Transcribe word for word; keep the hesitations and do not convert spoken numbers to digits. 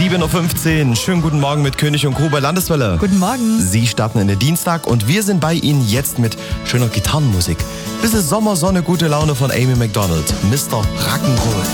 sieben Uhr fünfzehn. Schönen guten Morgen mit König und Crew bei Landeswelle. Guten Morgen. Sie starten in den Dienstag und wir sind bei Ihnen jetzt mit schöner Gitarrenmusik. Bisschen Sommersonne, gute Laune von Amy Macdonald. Mister Rock'n'Roll.